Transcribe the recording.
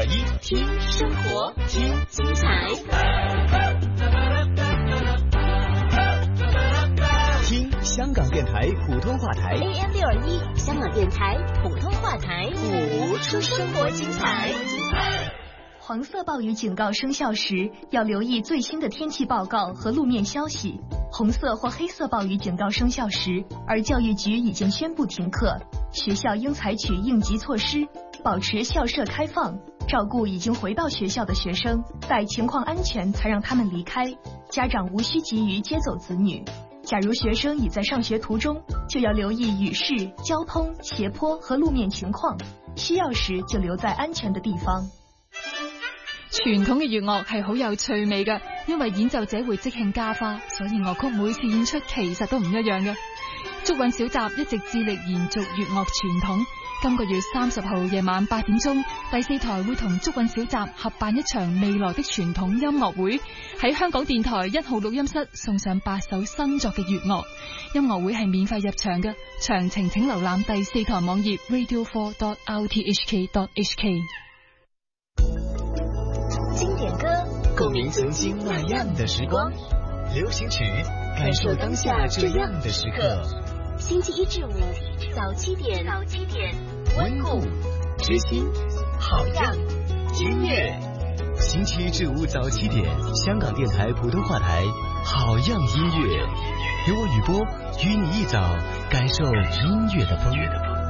AM621， 听生活， 听精彩， 听香港电台普通话台 AM621，香港电台普通话台，谱出生活精彩。 黄色暴雨警告生效时，要留意最新的天气报告和路面消息。红色或黑色暴雨警告生效时，而教育局已经宣布停课，学校应采取应急措施，保持校舍开放，照顾已经回到学校的学生，待情况安全才让他们离开。家长无需急于接走子女。假如学生已在上学途中，就要留意雨势、交通、斜坡和路面情況，需要時就留在安全的地方。 傳統嘅粵樂係好有趣味嘅，因為演奏者會即興加花，所以樂曲每次演出其實都唔一樣嘅。竹韻小集一直致力延續粵樂傳統。今個月30號夜晚8點鐘，第4台會同竹韻小集合辦一場未來的傳統音樂會，喺香港電台1號錄音室送上8首新作嘅粵樂。音樂會係免費入場嘅，詳情請瀏覽第4台網頁 radio4.rthk.hk。 經典歌， 共鳴曾經那樣的時光；流行曲，感受當下這樣的時刻。 星期一至五早7點， 溫故知新，好樣音樂。星期一至五早7點，香港電台普通話台，好樣音樂，由我雨波與你一早感受音樂的風。